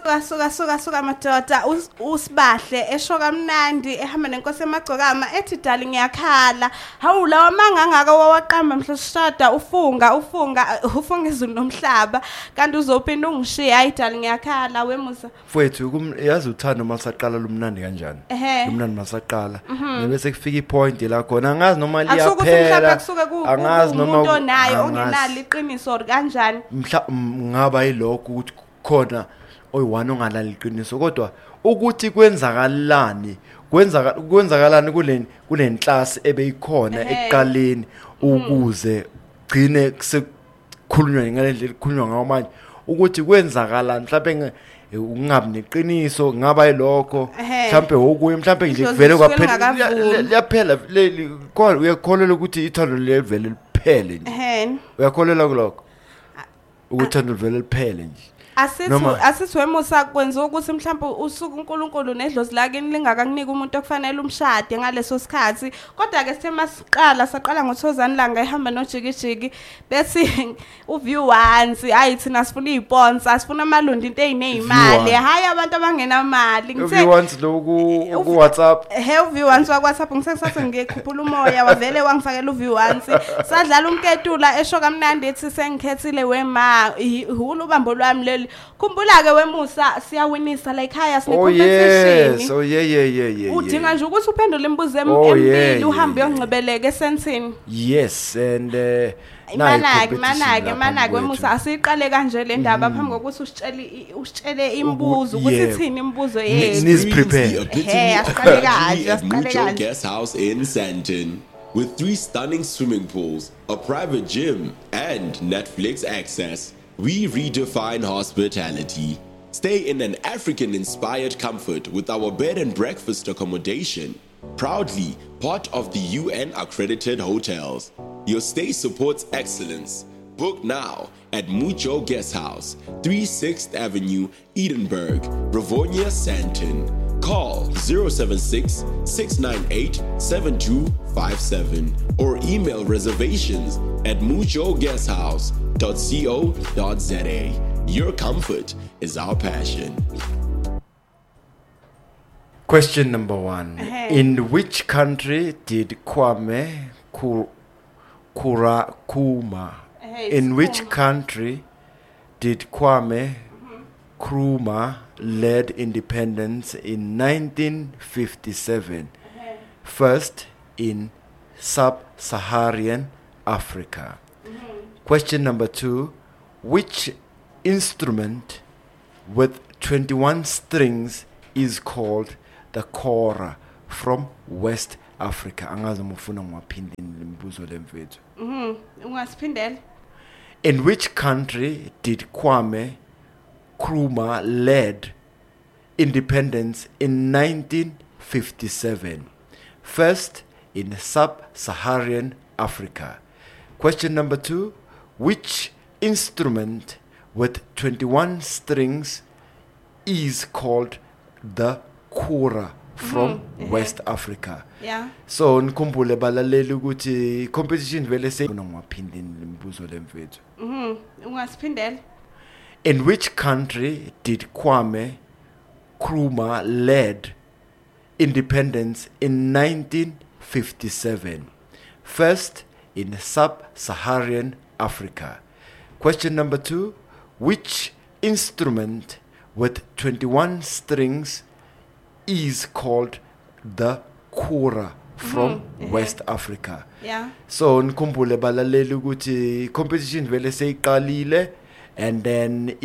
Suka madoda usibahle esho kamnandi ehamba nenkosi emagcokama ethi darling ngiyakhala hawu lawa mangangaka wawaqamba mhlosishada ufunga izulu nomhlaba kanti uzophinda ungishiya hayi darling ngiyakhala wemusa Mfowethu yazi uthando masaqala lumnandi kanjani lumnandi masaqala bese kufika ipoint la khona angazi noma liyaphela angazi noma umuntu onayo ongenalo iqiniso kanjani ngaba yilokho ukuthi khona oyiwani ongalali iqiniso kodwa ukuthi kwenzakalani kulenhlasi ebeyikhona eqaleni ukuze gcine sekukhulunywa ngalendlela kukhulunywa ngawo manje ukuthi kwenzakalani mhlawumbe ungabi neqiniso ngaba yilokho mhlawumbe okuye mhlawumbe nje kuvele kwaphela liyaphela kodwa uyakholelwa ukuthi ithando levele liphele nje uyakholelwa kulokho ukuthi ithando levele liphele nje asithu Musa kwenza ukuthi mhlawumbe usuku uNkulunkulu nedlozi lakini lingakakunika umuntu okufanele umshade ngaleso sikhathi kodwa ke sithema saqala ngothozani langa ehamba nojikijiki bethi uview once hayi thina sifuna iziponsa asifuna amalundi into ezinezimali hayi abantu abangena imali ngithe once ku WhatsApp uview once wa WhatsApp ngisesathi ngikhuphula umoya wavele wangifakela uview once sadlala umketula esho kamnandi ethi sengikhethile wema ubambo lwami leli kumbula ke wemusa siyawinisa la ekhaya sine competition yeah udinga nje ukuthi uphendule imibuzo emibili uhambe uyongcebeleka esentini yes and manake wemusa asiqale kanje le ndaba phambi kokuthi usitshele imibuzo ukuthi thini imibuzo yethu is prepared asiqale kanje Mucho Guest House in Sandton with 3 stunning swimming pools, a private gym and Netflix access. We redefine hospitality. Stay in an African-inspired comfort with our bed and breakfast accommodation. Proudly part of the UN-accredited hotels. Your stay supports excellence. Book now at Mucho Guest House, 36th Avenue, Edinburgh, Rivonia, Sandton. Call 076-698-7257 or email reservations at muchoguesthouse.co.za. Your comfort is our passion. Question number 1. In which country did Kwame Nkrumah led independence in 1957? First, in sub-Saharan Africa. Question number 2. Which instrument with 21 strings is called the kora from West Africa? Angazi mufuna ngiwaphinde imibuzo lemfethu. Ungasiphindela. In which country did Kwame Nkrumah led independence in 1957? First, in sub-Saharan Africa. Question number 2. Which instrument with 21 strings is called the kora from West Africa? Yeah. So nikhumbule balaleli ukuthi competition vele ngiwaphinde imibuzo lemfethu. Ungasiphindela. In which country did Kwame Nkrumah led independence in 1957? First, in sub-Saharan Africa. Question number 2. Which instrument with 21 strings is called the kora from West Africa? Yeah. So nikhumbule balaleli ukuthi competition vele seyiqalile and then